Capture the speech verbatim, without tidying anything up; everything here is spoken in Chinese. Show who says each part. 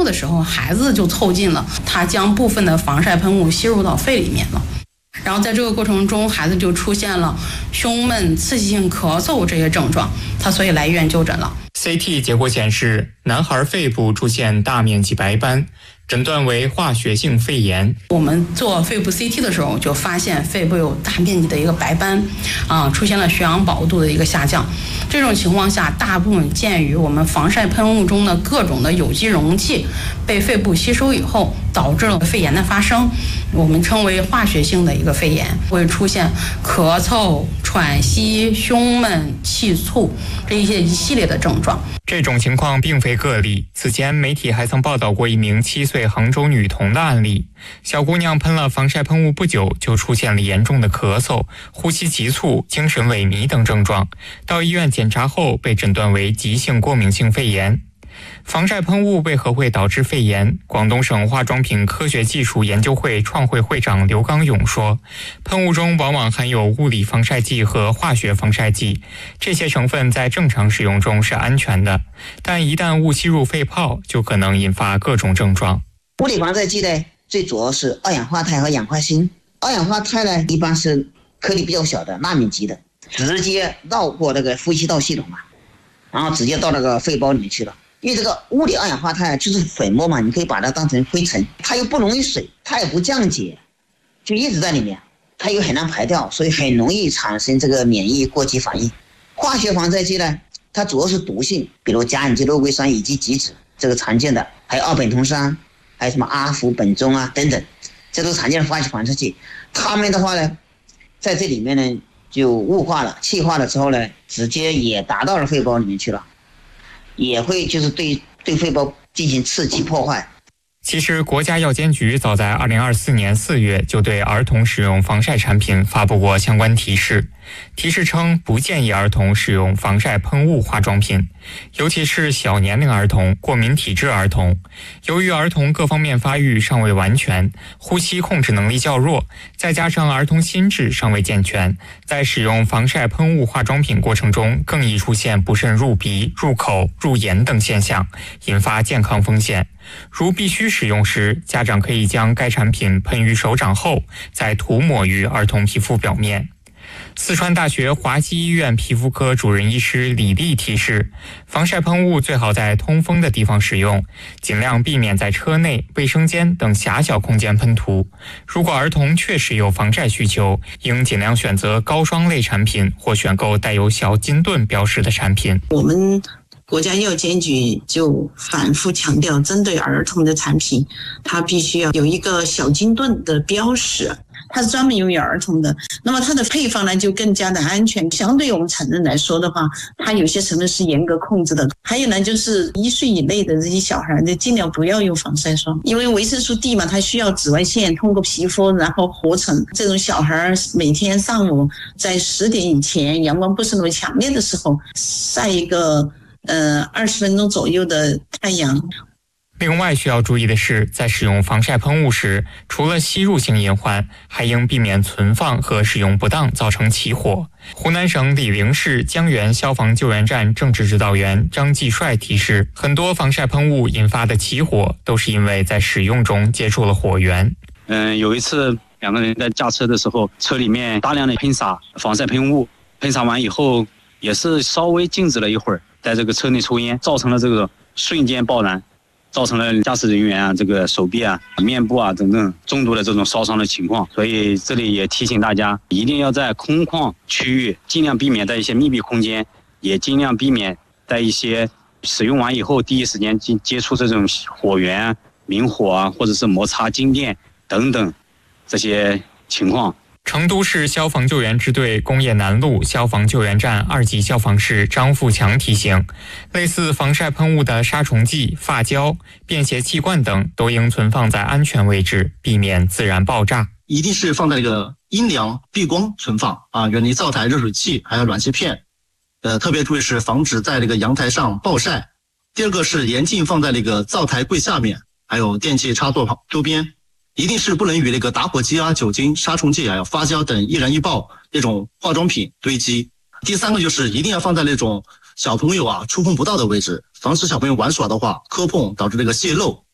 Speaker 1: 的时候，孩子就凑近了，他将部分的防晒喷雾吸入到肺里面了。然后在这个过程中，孩子就出现了胸闷、刺激性咳嗽这些症状，他所以来医院就诊了。
Speaker 2: C T 结果显示，男孩肺部出现大面积白斑，诊断为化学性肺炎。
Speaker 1: 我们做肺部 C T 的时候，就发现肺部有大面积的一个白斑，啊，出现了血氧饱和度的一个下降。这种情况下，大部分鉴于我们防晒喷雾中的各种的有机溶剂被肺部吸收以后，导致了肺炎的发生，我们称为化学性的一个肺炎，会出现咳嗽、喘息、胸闷、气促这一些一系列的症状。
Speaker 2: 这种情况并非个例，此前媒体还曾报道过一名七岁杭州女童的案例。小姑娘喷了防晒喷雾不久，就出现了严重的咳嗽、呼吸急促、精神萎靡等症状，到医院检查后被诊断为急性过敏性肺炎。防晒喷雾为何会导致肺炎？广东省化妆品科学技术研究会创会会长刘刚勇说，喷雾中往往含有物理防晒剂和化学防晒剂，这些成分在正常使用中是安全的，但一旦误吸入肺泡，就可能引发各种症状。
Speaker 3: 物理防晒剂呢，最主要是二氧化钛和氧化锌。二氧化钛呢，一般是颗粒比较小的纳米级的，直接绕过那个呼吸道系统嘛，然后直接到那个肺包里面去了。因为这个物理二氧化钛就是粉末嘛，你可以把它当成灰尘，它又不溶于水，它也不降解，就一直在里面，它又很难排掉，所以很容易产生这个免疫过激反应。化学防晒剂呢，它主要是毒性，比如甲苯基肉桂酸乙基己酯，这个常见的，还有二苯酮酸，还有什么阿福苯中啊等等，这都是常见的化学防晒剂。它们的话呢，在这里面呢就雾化了、气化了之后呢，直接也达到了肺包里面去了。也会就是对对肺包进行刺激破坏。
Speaker 2: 其实国家药监局早在二零二四年四月就对儿童使用防晒产品发布过相关提示，提示称不建议儿童使用防晒喷雾化妆品，尤其是小年龄儿童、过敏体质儿童。由于儿童各方面发育尚未完全，呼吸控制能力较弱，再加上儿童心智尚未健全，在使用防晒喷雾化妆品过程中更易出现不慎入鼻、入口、入眼等现象，引发健康风险。如必须使用时，家长可以将该产品喷于手掌后，再涂抹于儿童皮肤表面。四川大学华西医院皮肤科主任医师李丽提示，防晒喷雾最好在通风的地方使用，尽量避免在车内、卫生间等狭小空间喷涂。如果儿童确实有防晒需求，应尽量选择高霜类产品或选购带有小金盾标识的产品。
Speaker 4: 我们国家药监局就反复强调，针对儿童的产品，它必须要有一个小金盾的标识，它是专门用于儿童的。那么它的配方呢，就更加的安全。相对我们成人来说的话，它有些成分是严格控制的。还有呢，就是一岁以内的这些小孩，就尽量不要用防晒霜，因为维生素 D 嘛，它需要紫外线通过皮肤然后合成。这种小孩每天上午在十点以前，阳光不是那么强烈的时候，晒一个呃，二十分钟左右的太阳。
Speaker 2: 另外需要注意的是，在使用防晒喷雾时，除了吸入性隐患，还应避免存放和使用不当造成起火。湖南省醴陵市江源消防救援站政治指导员张继帅提示，很多防晒喷雾引发的起火都是因为在使用中接触了火源。
Speaker 5: 嗯，有一次两个人在驾车的时候，车里面大量的喷洒防晒喷雾，喷洒完以后也是稍微静止了一会儿，在这个车内抽烟，造成了这个瞬间爆燃，造成了驾驶人员啊、这个手臂啊、面部啊等等重度的这种烧伤的情况。所以这里也提醒大家，一定要在空旷区域，尽量避免在一些密闭空间，也尽量避免在一些使用完以后第一时间接触这种火源、明火啊，或者是摩擦静电等等这些情况。
Speaker 2: 成都市消防救援支队工业南路消防救援站二级消防士张富强提醒，类似防晒喷雾的杀虫剂、发胶、便携气罐等都应存放在安全位置，避免自燃爆炸。
Speaker 6: 一定是放在那个阴凉避光存放啊，远离灶台、热水器还有暖气片。呃，特别注意是防止在那个阳台上暴晒。第二个是严禁放在那个灶台柜下面，还有电器插座周边。一定是不能与那个打火机啊、酒精、杀虫剂还有发胶等易燃易爆那种化妆品堆积。第三个就是一定要放在那种小朋友啊触碰不到的位置，防止小朋友玩耍的话磕碰导致这个泄漏。